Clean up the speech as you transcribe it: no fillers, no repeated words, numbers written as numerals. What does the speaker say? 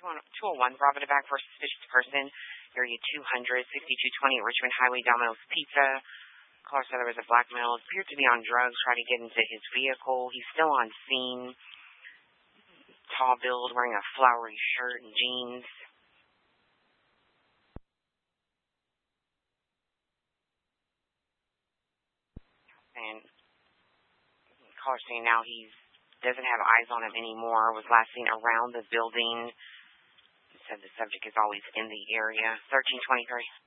201, Bravo to back for suspicious person. Area 200, 6220 Richmond Highway, Domino's Pizza. Caller said there was a black male, appeared to be on drugs, tried to get into his vehicle. He's still on scene. Tall build, wearing a flowery shirt and jeans. And caller saying now he doesn't have eyes on him anymore. Was last seen around the building. He said the subject is always in the area. 1323.